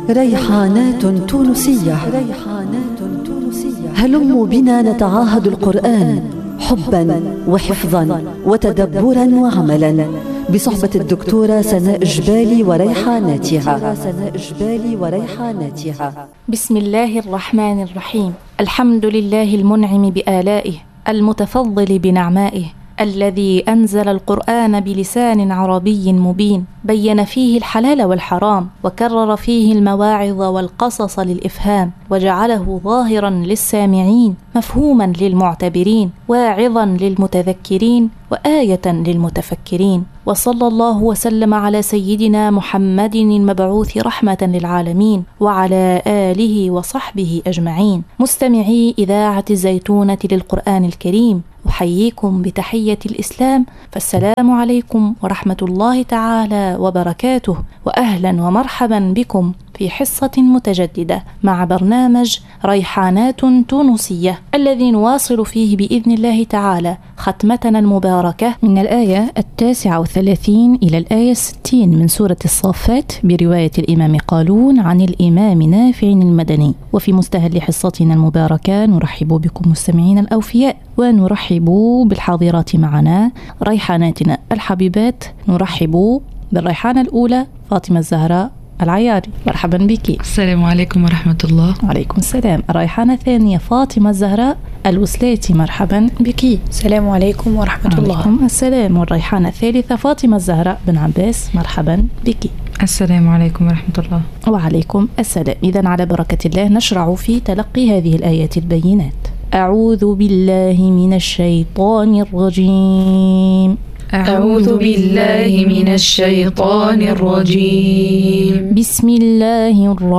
ريحانات تونسية. هلموا بنا نتعاهد القرآن حبا وحفظا وتدبرا وعملا بصحبة الدكتورة سناء جبالي وريحاناتها. بسم الله الرحمن الرحيم. الحمد لله المنعم بآلائه المتفضل بنعمائه الذي أنزل القرآن بلسان عربي مبين بين فيه الحلال والحرام وكرر فيه المواعظ والقصص للإفهام وجعله ظاهرا للسامعين مفهوما للمعتبرين واعظا للمتذكرين وآية للمتفكرين. وصلى الله وسلم على سيدنا محمد المبعوث رحمة للعالمين وعلى آله وصحبه أجمعين. مستمعي إذاعة الزيتونة للقرآن الكريم، أحييكم بتحية الإسلام، فالسلام عليكم ورحمة الله تعالى وبركاته، وأهلا ومرحبا بكم في حصة متجددة مع برنامج ريحانات تونسية الذي نواصل فيه بإذن الله تعالى ختمتنا المباركة من الآية 39 إلى الآية 60 من سورة الصافات برواية الإمام قالون عن الإمام نافع المدني. وفي مستهل حصتنا المباركة نرحب بكم مستمعين الأوفياء، ونرحب بالحاضرات معنا ريحاناتنا الحبيبات. نرحب بالريحانة الأولى فاطمة الزهراء العياري، مرحبا بك. السلام عليكم ورحمة الله. وعليكم السلام. الريحانة الثانية فاطمة الزهراء الوسلاتي، مرحبا بك. السلام عليكم ورحمة الله. وعليكم السلام. والريحانة الثالثة فاطمة الزهراء بن عباس، مرحبا بك. السلام عليكم ورحمة الله. وعليكم السلام. إذن على بركة الله نشرع في تلقي هذه الآيات البينات. أعوذ بالله من الشيطان الرجيم. أعوذ بالله من الشيطان الرجيم. بسم الله الرحمن